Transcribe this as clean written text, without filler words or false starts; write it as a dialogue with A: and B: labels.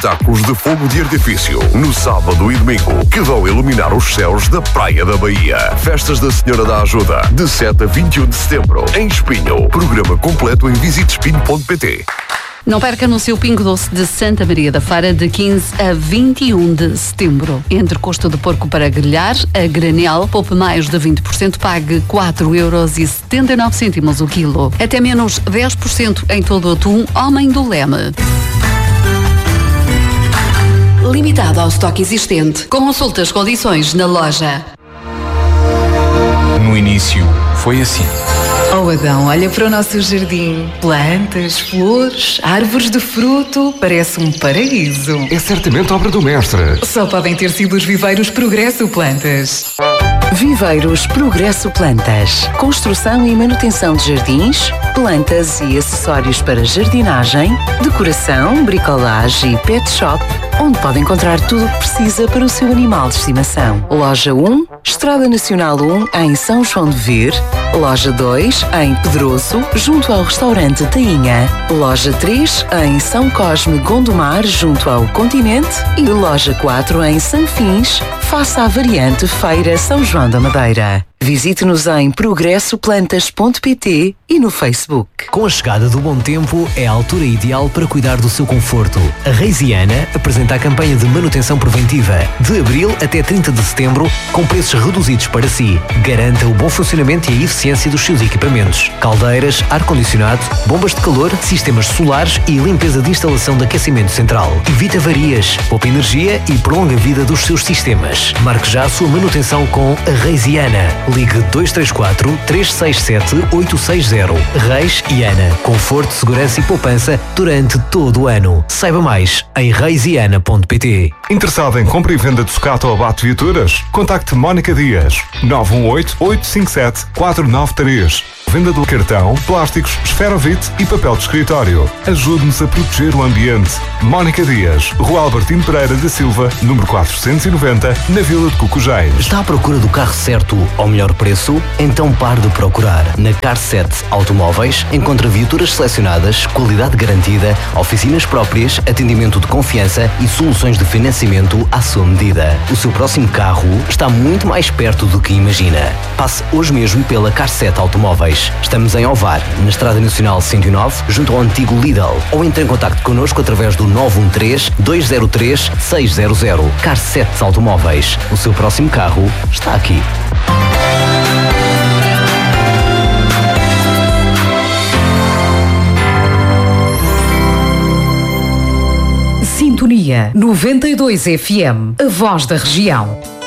A: espetáculos de fogo de artifício no sábado e domingo que vão iluminar os céus da Praia da Bahia. Festas da Senhora da Ajuda, de 7 a 21 de setembro, em Espinho. Programa completo em visitespinho.pt.
B: Não perca no seu Pingo Doce de Santa Maria da Feira de 15 a 21 de setembro. Entre custo de porco para grelhar, a granel, poupe mais de 20%, pague 4,79€ o quilo. Até menos 10% em todo o atum Homem do Leme. Limitado ao estoque existente. Consulte as condições na loja.
C: No início, foi assim.
D: Oh Adão, olha para o nosso jardim. Plantas, flores, árvores de fruto. Parece um paraíso.
C: É certamente obra do mestre.
D: Só podem ter sido os Viveiros Progresso Plantas.
E: Viveiros Progresso Plantas. Construção e manutenção de jardins, plantas e acessórios para jardinagem, decoração, bricolagem e pet shop, onde pode encontrar tudo o que precisa para o seu animal de estimação. Loja 1, Estrada Nacional 1, em São João de Vir. Loja 2, em Pedroso, junto ao restaurante Tainha. Loja 3, em São Cosme Gondomar, junto ao Continente. E loja 4, em Sanfins, face à variante Feira São João da Madeira. Visite-nos em progressoplantas.pt e no Facebook.
F: Com a chegada do bom tempo, é a altura ideal para cuidar do seu conforto. A Reisiana apresenta a campanha de manutenção preventiva de abril até 30 de setembro, com preços reduzidos para si. Garanta o bom funcionamento e a eficiência dos seus equipamentos. Caldeiras, ar-condicionado, bombas de calor, sistemas solares e limpeza de instalação de aquecimento central. Evite avarias, poupa energia e prolonga a vida dos seus sistemas. Marque já a sua manutenção com a Reisiana. Ligue 234-367-860. Reis e Ana. Conforto, segurança e poupança durante todo o ano. Saiba mais em reisiana.pt.
C: Interessado em compra e venda de sucata ou abate viaturas? Contacte Mónica Dias. 918-857-493. Venda do cartão, plásticos, esferovite e papel de escritório. Ajude-nos a proteger o ambiente. Mónica Dias, Rua Albertino Pereira da Silva, número 490, na Vila de Cocujais.
F: Está à procura do carro certo ao melhor preço? Então pare de procurar. Na Car7 Automóveis encontra viaturas selecionadas, qualidade garantida, oficinas próprias, atendimento de confiança e soluções de financiamento à sua medida. O seu próximo carro está muito mais perto do que imagina. Passe hoje mesmo pela Car7 Automóveis. Estamos em Ovar, na Estrada Nacional 109, junto ao antigo Lidl. Ou entre em contacto connosco através do 913-203-600. Car7 Automóveis. O seu próximo carro está aqui.
G: Sintonia 92 FM, a voz da região.